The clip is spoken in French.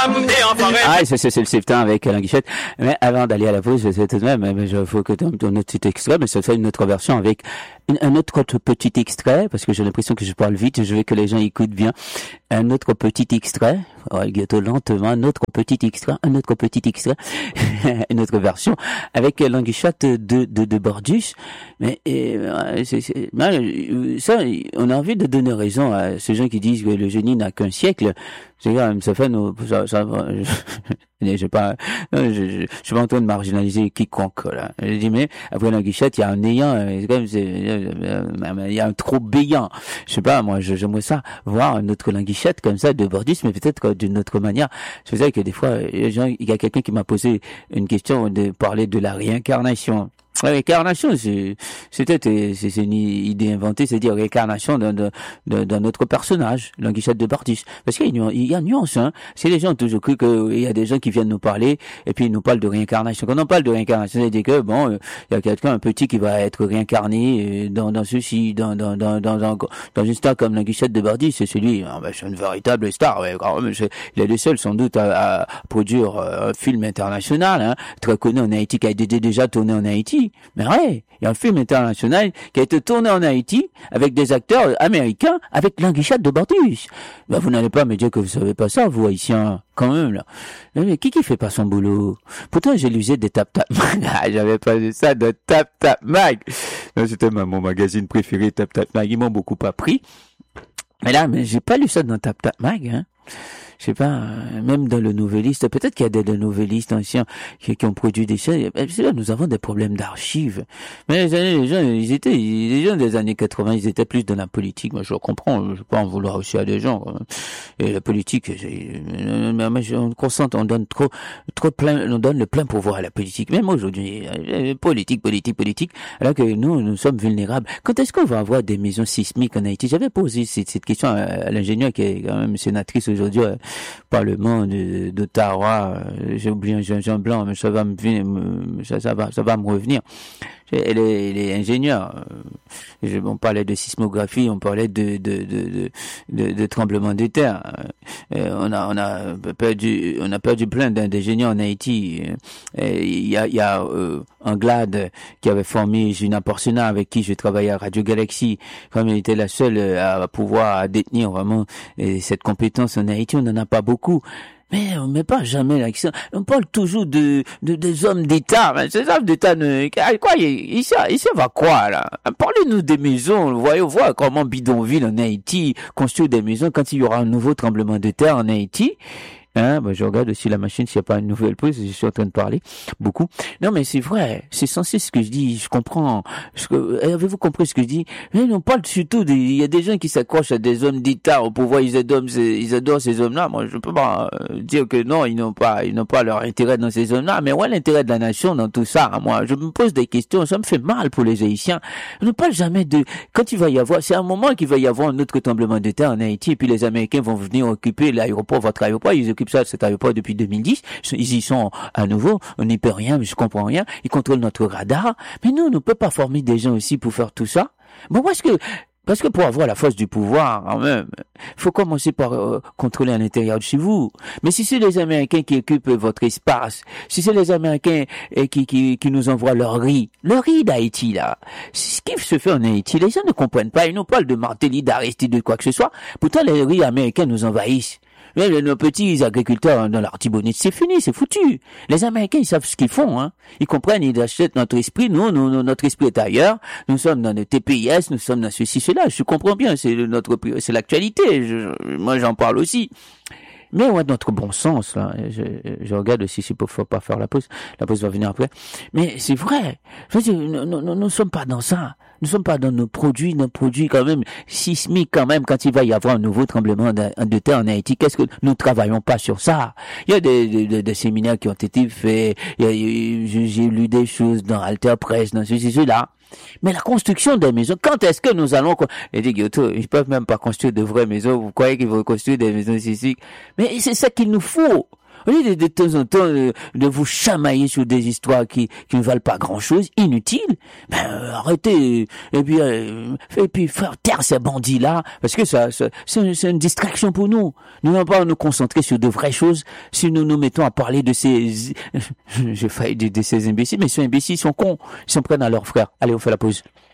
Ah, c'est le septembre avec Alain Guichette. Mais avant d'aller à la pause, c'est tout de même, il faut que tu aies notre petit extrait, mais ça fait une autre version avec un autre petit extrait, parce que j'ai l'impression que je parle vite, je veux que les gens écoutent bien. Un autre petit extrait, gâteau lentement, un autre petit extrait, une autre version, avec Alain Guichette de Bordus. Mais, ça, on a envie de donner raison à ces gens qui disent que le génie n'a qu'un siècle. C'est quand même, ça fait je suis pas en train de marginaliser quiconque, là. Je dis, mais, après la Guichette, il y a un néant, il y a un trop béant. Je sais pas, moi, j'aimerais ça, voir notre Guichette comme ça, de Bordus, mais peut-être d'une autre manière. C'est vrai que des fois, il y a quelqu'un qui m'a posé une question de parler de la réincarnation. La réincarnation, c'est une idée inventée, c'est-à-dire réincarnation d'un autre personnage, Languichette de Bordus. Parce qu'il y a une nuance, hein. C'est les gens ont toujours cru qu'il y a des gens qui viennent nous parler, et puis ils nous parlent de réincarnation. Quand on parle de réincarnation, c'est-à-dire que, bon, il y a quelqu'un, un petit qui va être réincarné, dans une star comme Languichette de Bordus, c'est celui, c'est une véritable star, ouais, quand même, il est le seul, sans doute, à produire un film international, hein, très connu en Haïti, qui a été déjà tourné en Haïti. Mais ouais, il y a un film international qui a été tourné en Haïti avec des acteurs américains avec Languichette de Bordus. Ben, vous n'allez pas me dire que vous savez pas ça, vous Haïtiens, quand même, là. Mais qui fait pas son boulot? Pourtant, j'ai l'usé des Tap Tap Mag. J'avais pas vu ça de Tap Tap Mag. C'était mon magazine préféré, Tap Tap Mag. Ils m'ont beaucoup appris. Mais là, j'ai pas lu ça dans Tap Tap Mag, hein. Je sais pas, même dans le Nouvelliste, peut-être qu'il y a des nouvellistes anciens qui ont produit des choses. C'est là, nous avons des problèmes d'archives. Mais les gens des années 80, ils étaient plus dans la politique. Moi, je comprends, je peux pas en vouloir aussi à des gens. Et la politique, on donne on donne le plein pouvoir à la politique. Même aujourd'hui, politique. Alors que nous sommes vulnérables. Quand est-ce qu'on va avoir des maisons sismiques en Haïti? J'avais posé cette question à l'ingénieur qui est quand même sénatrice aujourd'hui, Parlement d'Ottawa, j'ai oublié un Jean Blanc, mais ça va me revenir. Elle est ingénieure. On parlait de sismographie, on parlait de tremblement de terre. On a perdu plein d'ingénieurs en Haïti. Il y a Anglade qui avait formé Gina Porcena avec qui je travaillais à Radio Galaxy. Comme elle était la seule à pouvoir détenir vraiment cette compétence en Haïti, on n'en a pas beaucoup. Mais on met pas jamais l'accent. On parle toujours des hommes d'État. Mais ces hommes d'État, quoi, ici va quoi, là? Parlez-nous des maisons. Voyons voir comment bidonville en Haïti construit des maisons quand il y aura un nouveau tremblement de terre en Haïti. Hein, je regarde aussi la machine s'il n'y a pas une nouvelle pause, je suis en train de parler beaucoup. Non, mais c'est vrai, c'est censé ce que je dis, je comprends. Avez-vous compris ce que je dis? Mais on parle surtout il y a des gens qui s'accrochent à des hommes d'État au pouvoir, ils adorent ces hommes-là. Moi, je peux pas dire que non, ils n'ont pas leur intérêt dans ces hommes-là. Mais ouais, l'intérêt de la nation dans tout ça, moi, je me pose des questions, ça me fait mal pour les Haïtiens. On ne parle jamais quand il va y avoir, c'est un moment qu'il va y avoir un autre tremblement de terre en Haïti, et puis les Américains vont venir occuper votre aéroport, ils occupent ça, cet aéroport depuis 2010, ils y sont à nouveau, on n'y peut rien, mais je comprends rien, ils contrôlent notre radar, mais nous, on ne peut pas former des gens aussi pour faire tout ça. Bon, parce que pour avoir la force du pouvoir, quand même, faut commencer par contrôler à l'intérieur de chez vous. Mais si c'est les Américains qui occupent votre espace, si c'est les Américains qui nous envoient leur riz d'Haïti, là, c'est ce qui se fait en Haïti, les gens ne comprennent pas, ils nous parlent de Martelly, d'Aristide, de quoi que ce soit, pourtant les riz américains nous envahissent. Mais nos petits agriculteurs dans l'artibonite, c'est fini, c'est foutu. Les Américains, ils savent ce qu'ils font, hein. Ils comprennent, ils achètent notre esprit. Nous, notre esprit est ailleurs. Nous sommes dans le TPS, nous sommes dans ceci, cela. Je comprends bien, c'est l'actualité. Moi, j'en parle aussi. Mais ouais, notre bon sens, là, je regarde aussi s'il faut pas faire la pause. La pause va venir après. Mais c'est vrai. Je veux dire, nous sommes pas dans ça. Nous sommes pas dans nos produits quand même sismiques quand même quand il va y avoir un nouveau tremblement de terre en Haïti. Qu'est-ce que nous travaillons pas sur ça? Il y a des séminaires qui ont été faits. J'ai lu des choses dans Alter Press, dans ceci, cela. Mais la construction des maisons, quand est-ce que nous allons... Ils peuvent même pas construire de vraies maisons. Vous croyez qu'ils vont construire des maisons sismiques? Mais c'est ça qu'il nous faut. Au lieu de temps en temps de vous chamailler sur des histoires qui ne valent pas grand-chose, inutiles, arrêtez et puis faire taire ces bandits-là, parce que c'est une distraction pour nous. Nous n'allons pas nous concentrer sur de vraies choses si nous nous mettons à parler de ces j'ai failli dire de ces imbéciles, mais ces imbéciles sont cons, ils s'en prennent à leurs frères. Allez, on fait la pause.